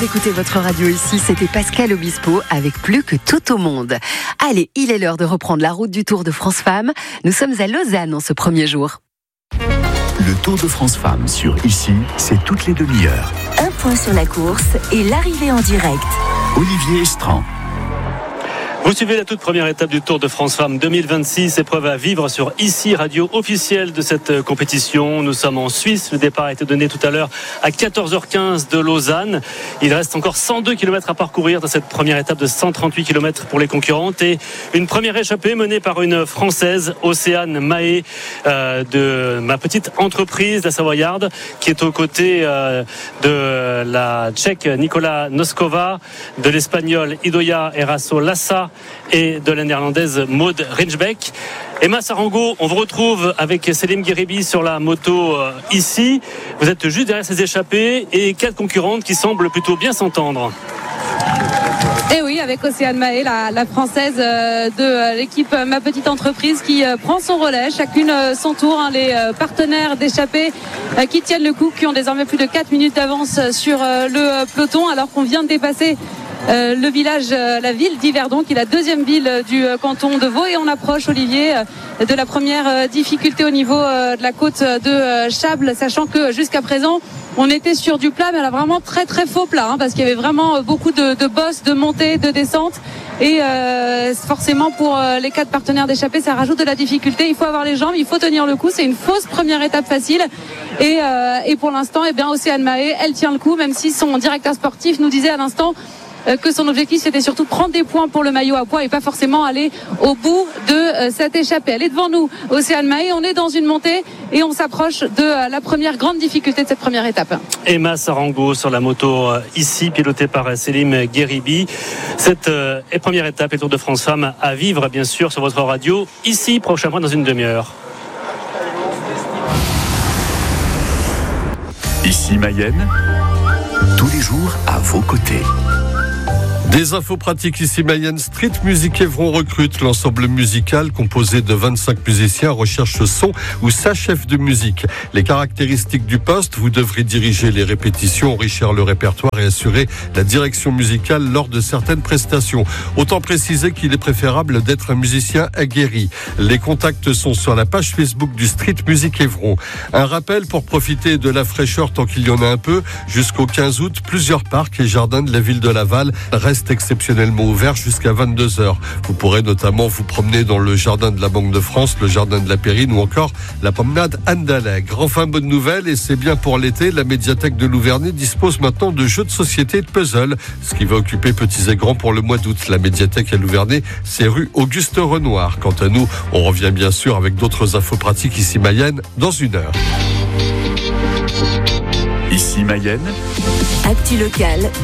Vous écoutez votre radio ici, c'était Pascal Obispo avec Plus que tout au monde. Allez, il est l'heure de reprendre la route du Tour de France Femmes. Nous sommes à Lausanne en ce premier jour. Le Tour de France Femmes sur Ici, c'est toutes les demi-heures. Un point sur la course et l'arrivée en direct. Olivier Estran. Vous suivez la toute première étape du Tour de France Femmes 2026, épreuve à vivre sur Ici, radio officielle de cette compétition. Nous sommes en Suisse, le départ a été donné tout à l'heure à 14h15 de Lausanne. Il reste encore 102 km à parcourir dans cette première étape de 138 km pour les concurrentes et une première échappée menée par une Française, Océane Mahé, de ma petite entreprise, la Savoyarde, qui est aux côtés de la Tchèque Nikola Noskova, de l'Espagnol Idoia Eraso Lassa et de la Néerlandaise Maud Rijsbeek. Emma Sarango, on vous retrouve avec Selim Gheribi sur la moto ici. Vous êtes juste derrière ces échappées et 4 concurrentes qui semblent plutôt bien s'entendre. Et oui, avec Océane Mahé, la française de l'équipe Ma Petite Entreprise qui prend son relais, chacune son tour, les partenaires d'échappée qui tiennent le coup, qui ont désormais plus de 4 minutes d'avance sur le peloton alors qu'on vient de dépasser le village, la ville d'Yverdon, qui est la deuxième ville du canton de Vaud, et on approche, Olivier, de la première difficulté au niveau de la côte de Chables, sachant que jusqu'à présent on était sur du plat, mais alors vraiment très très faux plat, parce qu'il y avait vraiment beaucoup de bosses, de montées, de descentes, et forcément pour les 4 partenaires d'échappée ça rajoute de la difficulté. Il faut avoir les jambes, il faut tenir le coup, c'est une fausse première étape facile, et pour l'instant Océane Mahé, elle tient le coup, même si son directeur sportif nous disait à l'instant que son objectif c'était surtout prendre des points pour le maillot à pois et pas forcément aller au bout de cette échappée. Elle est devant nous, Océane Mahé, on est dans une montée et on s'approche de la première grande difficulté de cette première étape. Emma Sarango sur la moto ici, pilotée par Selim Gheribi. Cette première étape, le Tour de France Femmes à vivre bien sûr sur votre radio ici, prochain point dans une demi-heure. Ici Mayenne, tous les jours à vos côtés. Des infos pratiques ici Mayenne. Street Music Évron recrute. L'ensemble musical composé de 25 musiciens recherche son ou sa chef de musique. Les caractéristiques du poste, vous devrez diriger les répétitions, enrichir le répertoire et assurer la direction musicale lors de certaines prestations. Autant préciser qu'il est préférable d'être un musicien aguerri. Les contacts sont sur la page Facebook du Street Music Évron. Un rappel pour profiter de la fraîcheur tant qu'il y en a un peu. Jusqu'au 15 août, plusieurs parcs et jardins de la ville de Laval restent exceptionnellement ouvert jusqu'à 22h. Vous pourrez notamment vous promener dans le jardin de la Banque de France, le jardin de la Périne ou encore la promenade Anne d'Allègre. Enfin, bonne nouvelle, et c'est bien pour l'été, la médiathèque de Louverné dispose maintenant de jeux de société et de puzzles, ce qui va occuper petits et grands pour le mois d'août. La médiathèque à Louverné, c'est rue Auguste Renoir. Quant à nous, on revient bien sûr avec d'autres infos pratiques ici Mayenne dans une heure. Ici Mayenne, Actu locale.